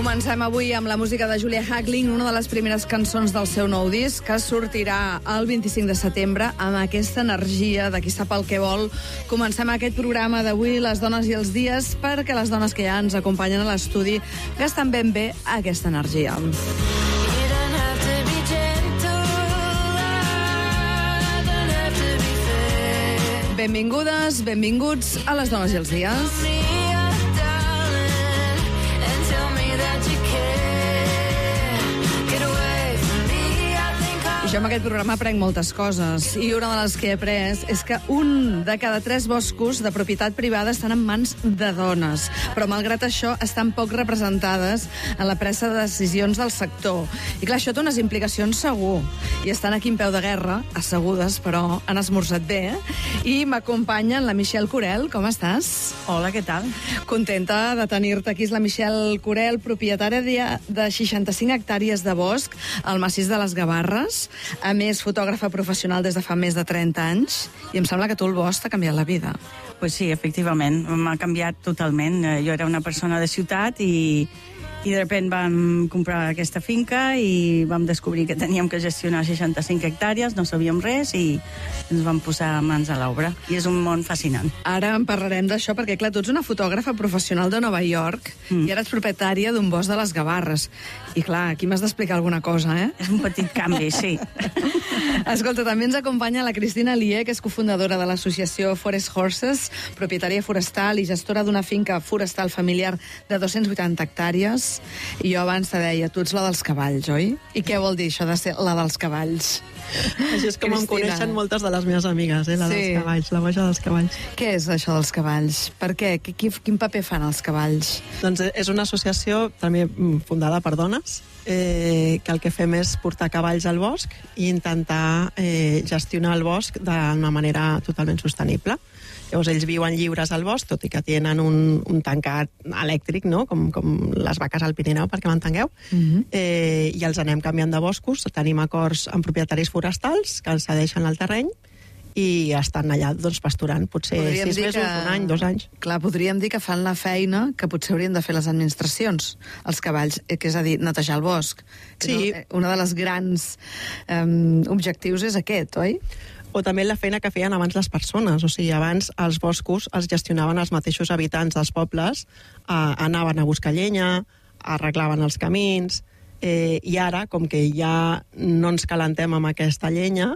Comencem avui amb la música de Julia Hackling, una de les primeres cançons del seu nou disc, que sortirà el 25 de setembre amb aquesta energia de qui sap el que vol. Comencem aquest programa d'avui, Les dones i els dies, perquè les dones que ja ens acompanyen a l'estudi gasten ben bé aquesta energia. Benvingudes, benvinguts a Les dones i els dies. Jo amb aquest programa aprenc moltes coses i una de les que he après és que un de cada 3 boscos de propietat privada estan en mans de dones, però malgrat això estan poc representades en la presa de decisions del sector. I clar, això té unes implicacions segur. I estan aquí en peu de guerra, assegudes, però han esmorzat bé, I m'acompanyen la Michelle Corel. Com estàs? Hola, què tal? Contenta de tenir-te aquí. És la Michelle Corel, propietària de 65 hectàrees de bosc al massís de les Gavarres. A més, fotògrafa professional des de fa més de 30 anys, i em sembla que tu el bosc t'ha canviat la vida. Pues sí, efectivament, m'ha canviat totalment. Jo era una persona de ciutat i de sobte vam comprar aquesta finca i vam descobrir que teníem que gestionar 65 hectàrees, no sabíem res i ens vam posar mans a l'obra. I és un món fascinant. Ara en parlarem d'això perquè, clar, tu ets una fotògrafa professional de Nova York i ara ets propietària d'un bosc de les Gavarres. I clar, aquí m'has d'explicar alguna cosa, eh? És un petit canvi, sí. Escolta, també ens acompanya la Cristina Lié, que és cofundadora de l'associació Forest Horses, propietària forestal i gestora d'una finca forestal familiar de 280 hectàrees. I jo abans te deia, tu ets la dels cavalls, oi? I què vol dir això de ser la dels cavalls? Això és com Cristina. em coneixen moltes de les meves amigues, la dels cavalls, la boja dels cavalls. Què és això dels cavalls? Per què? Quin paper fan els cavalls? Doncs és una associació també fundada per dones, que el que fem és portar cavalls al bosc i intentar gestionar el bosc d'una manera totalment sostenible. Llavors, ells viuen lliures al bosc, tot i que tenen un tancat elèctric, no? com les vaques al Pirineu, perquè m'entengueu, i els anem canviant de boscos. Tenim acords amb propietaris forestals que ens cedeixen el terreny i estan allà pasturant, potser 6 mesos, un any, 2 anys. Clar, podríem dir que fan la feina que potser haurien de fer les administracions, els cavalls, que és a dir, netejar el bosc. Sí. Una de les grans objectius és aquest, oi? O també la feina que feien abans les persones. O sigui, abans els boscos els gestionaven els mateixos habitants dels pobles, anaven a buscar llenya, arreglaven els camins, i ara, com que ja no ens calentem amb aquesta llenya,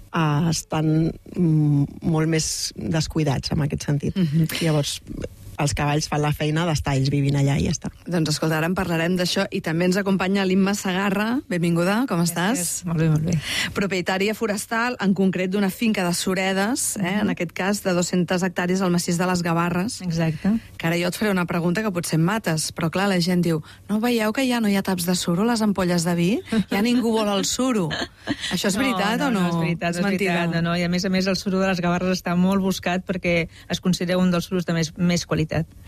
estan molt més descuidats en aquest sentit. Llavors, els cavalls fan la feina d'estar ells vivint allà i ja està. Doncs escolta, ara en parlarem d'això i també ens acompanya l'Imma Segarra. Benvinguda, com estàs? Molt bé, molt bé. Propietària forestal, en concret d'una finca de Suredes, en aquest cas de 200 hectàrees al massís de les Gavarres. Exacte. Que ara jo et faré una pregunta que potser em mates, però clar, la gent diu, no veieu que ja no hi ha taps de suro a les ampolles de vi? Ja ningú vol el suro. Això és veritat o no? No, és veritat, és mentida. no. I a més, el suro de les Gavarres està molt buscat perquè es considera un dels suros de més qualitat.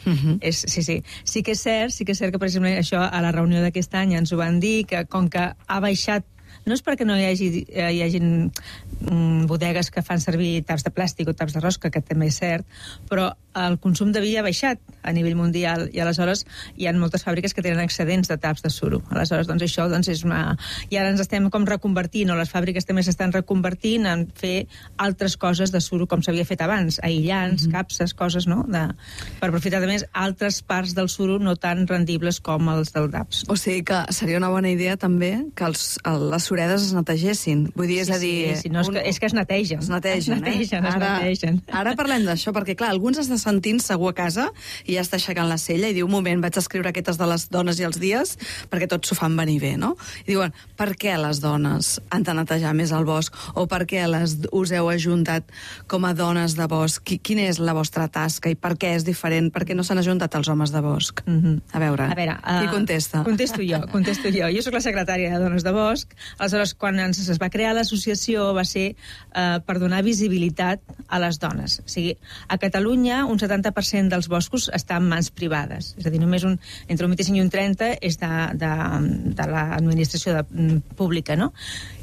Sí que és cert que, per exemple, això a la reunió d'aquest any ens ho van dir, que com que ha baixat, no és perquè no hi hagin bodegues que fan servir taps de plàstic o taps de rosca, que també és cert, però el consum de vi ha baixat a nivell mundial i aleshores hi ha moltes fàbriques que tenen excedents de taps de suro. Aleshores, doncs això és una... I ara ens estem com reconvertint, o les fàbriques també s'estan reconvertint en fer altres coses de suro com s'havia fet abans, aïllants, capses, coses, no? Per aprofitar també altres parts del suro no tan rendibles com els del taps. O sigui que seria una bona idea també que les suredes es netegessin. Vull dir, és a dir... Sí, no, és que es netegen. Es netegen. Ara parlem d'això, perquè clar, alguns es sentint segur a casa i ja està aixecant la cella i diu, un moment, vaig escriure aquestes de les dones i els dies perquè tots s'ho fan venir bé, no? I diuen, per què les dones han de netejar més el bosc? O per què us heu ajuntat com a dones de bosc? Quina és la vostra tasca i per què és diferent? Per què no s'han ajuntat els homes de bosc? A veure, qui contesta? Contesto jo. Jo soc la secretària de Dones de Bosc. Aleshores, quan es va crear l'associació va ser per donar visibilitat a les dones. O sigui, a Catalunya un 70% dels boscos està en mans privades. És a dir, només entre un 25 i un 30 és de l'administració pública, no?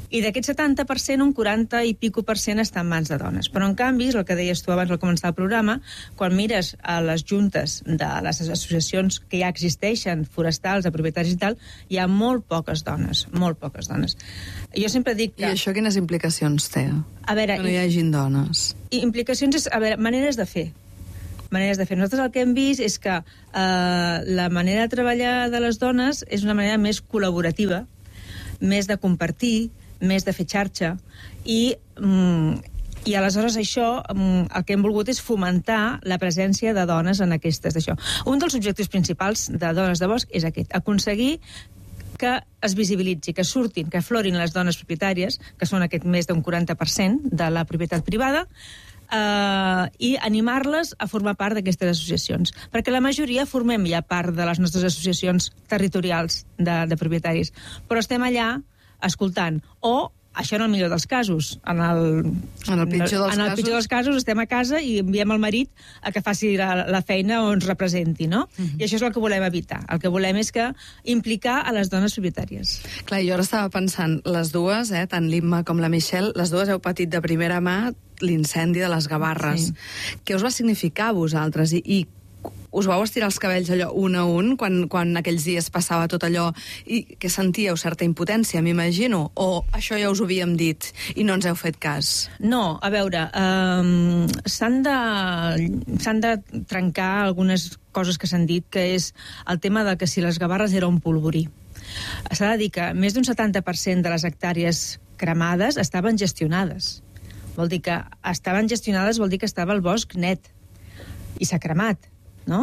I d'aquest 70%, un 40 i pico % està en mans de dones. Però, en canvi, és el que deies tu abans al començar el programa, quan mires a les juntes de les associacions que ja existeixen, forestals, de propietaris i tal, hi ha molt poques dones, molt poques dones. Jo sempre dic que... I això quines implicacions té? A veure, que no hi hagin dones. Implicacions és, a veure, maneres de fer. Nosaltres el que hem vist és que la manera de treballar de les dones és una manera més col·laborativa, més de compartir, més de fer xarxa, i aleshores això, el que hem volgut és fomentar la presència de dones en aquestes d'això. Un dels objectius principals de Dones de Bosc és aquest, aconseguir que es visibilitzi, que surtin, que aflorin les dones propietàries, que són aquest més d'un 40% de la propietat privada, i animar-les a formar part d'aquestes associacions. Perquè la majoria formem ja part de les nostres associacions territorials de propietaris, però estem allà escoltant, o això en el millor dels casos. En el pitjor dels casos estem a casa i enviem el marit a que faci la feina o ens representi, no? I això és el que volem evitar. El que volem és que implicar a les dones propietàries. Clar, jo ara estava pensant, les dues, tant l'Imma com la Michelle, les dues heu patit de primera mà l'incendi de les Gavarres. Sí. Què us va significar a vosaltres? I us vau estirar els cabells allò un a un quan aquells dies passava tot allò i que sentíeu certa impotència, m'imagino? O això ja us ho havíem dit i no ens heu fet cas? No, a veure, s'han de trencar algunes coses que s'han dit, que és el tema de que si les Gavarres era un polvorí. S'ha de dir que més d'un 70% de les hectàrees cremades estaven gestionades. Vol dir que estaven gestionades, vol dir que estava el bosc net i s'ha cremat, no?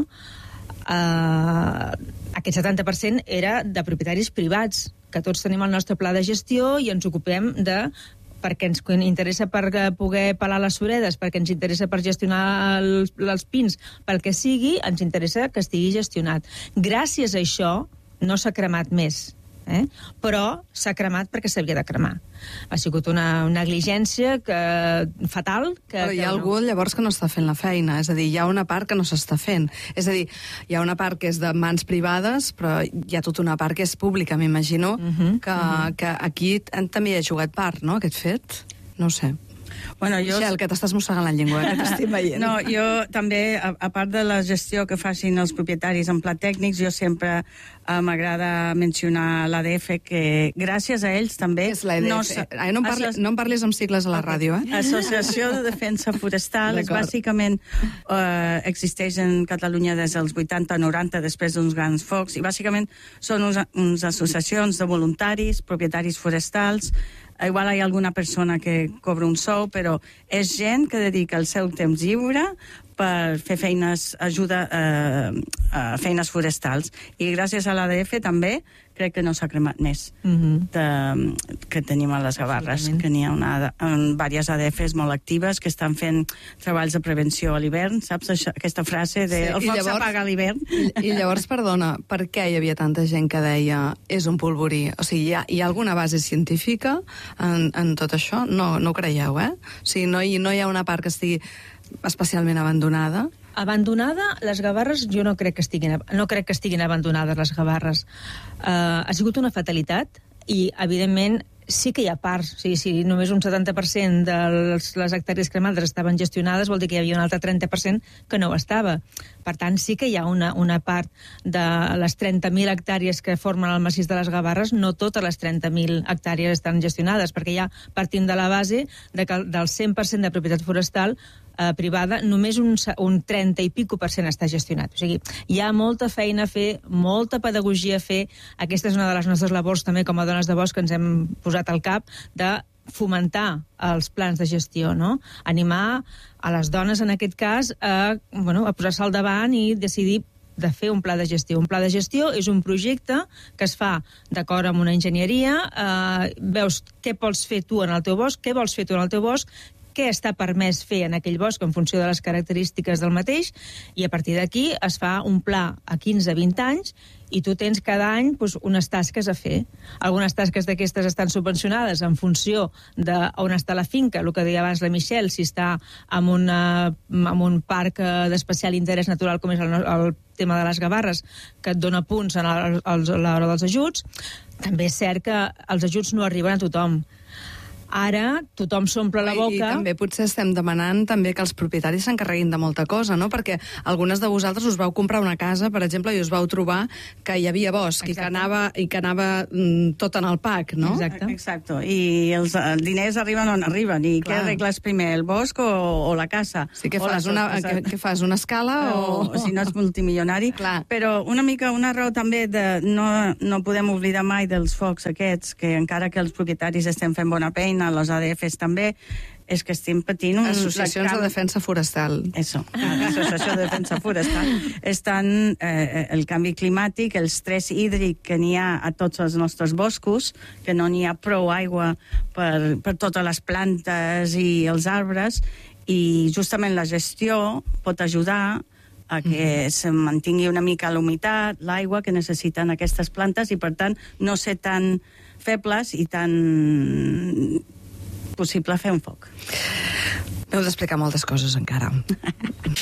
Aquest 70% era de propietaris privats, que tots tenim el nostre pla de gestió i ens ocupem perquè ens interessa per poder pelar les suredes, perquè ens interessa per gestionar els pins, pel que sigui, ens interessa que estigui gestionat. Gràcies a això no s'ha cremat més. Però s'ha cremat perquè s'havia de cremar. Ha sigut una negligència fatal. Però hi ha algú llavors que no està fent la feina, és a dir, hi ha una part que no s'està fent. És a dir, hi ha una part que és de mans privades, però hi ha tota una part que és pública, m'imagino, que aquí també hi ha jugat part, no?, aquest fet? No ho sé. Bueno, Michelle, que t'estàs mossegant la llengua, que t'estic veient. No, jo també, a part de la gestió que facin els propietaris en pla tècnics, jo sempre m'agrada mencionar l'ADF, que gràcies a ells també... Què és l'ADF? No em parlis amb sigles a la ràdio, Associació de Defensa Forestal. Bàsicament existeix en Catalunya des dels 80-90, després d'uns grans focs, i bàsicament són unes associacions de voluntaris, propietaris forestals. Igual hi ha alguna persona que cobra un sou, però és gent que dedica el seu temps lliure per fer ajuda a feines forestals. I gràcies a l'ADF també crec que no s'ha cremat més que tenim a les Gavarres, que n'hi ha diverses ADFs molt actives que estan fent treballs de prevenció a l'hivern, saps? Aquesta frase de el foc s'apaga a l'hivern. I llavors, perdona, per què hi havia tanta gent que deia és un polvorí? O sigui, hi ha alguna base científica en tot això? No ho creieu, O sigui, no hi ha una part que estigui especialment abandonada? Abandonada, les Gavarres, jo no crec que estiguin abandonades les Gavarres. Ha sigut una fatalitat i, evidentment, sí que hi ha parts. Si només un 70% de les hectàrees cremades estaven gestionades, vol dir que hi havia un altre 30% que no ho estava. Per tant, sí que hi ha una part de les 30.000 hectàrees que formen el massís de les Gavarres, no totes les 30.000 hectàrees estan gestionades, perquè ja partim de la base de que del 100% de propietat forestal privada, només un 30 i pico % està gestionat. O sigui, hi ha molta feina a fer, molta pedagogia a fer. Aquesta és una de les nostres labors també com a Dones de Bosc que ens hem posat al cap, de fomentar els plans de gestió, no? Animar a les dones, en aquest cas, a posar-se al davant i decidir de fer un pla de gestió. Un pla de gestió és un projecte que es fa d'acord amb una enginyeria, veus què vols fer tu en el teu bosc, què vols fer tu en el teu bosc, què està permès fer en aquell bosc en funció de les característiques del mateix, i a partir d'aquí es fa un pla a 15-20 anys i tu tens cada any unes tasques a fer. Algunes tasques d'aquestes estan subvencionades en funció d'on està la finca, el que deia abans la Michelle, si està en un parc d'especial interès natural com és el tema de les Gavarres, que et dona punts a l'hora dels ajuts. També és cert que els ajuts no arriben a tothom. Ara tothom s'omple la boca... I també potser estem demanant també que els propietaris s'encarreguin de molta cosa, no? Perquè algunes de vosaltres us vau comprar una casa, per exemple, i us vau trobar que hi havia bosc i que anava tot en el pack, no? Exacte. I els diners arriben on arriben. I què arregles primer, el bosc o la casa? Sí, què fas? Una escala o si no ets multimilionari. Però una raó també de no podem oblidar mai dels focs aquests, que encara que els propietaris estem fent bona feina, les ADFs també, és que estem patint... Associacions de defensa forestal. Associació de defensa forestal. El canvi climàtic, el estrès hídric que n'hi ha a tots els nostres boscos, que no n'hi ha prou aigua per totes les plantes i els arbres, i justament la gestió pot ajudar a que se mantingui una mica la humitat, l'aigua que necessiten aquestes plantes i, per tant, no ser tan febles i tan possible fer un foc. Heu d'explicar moltes coses encara.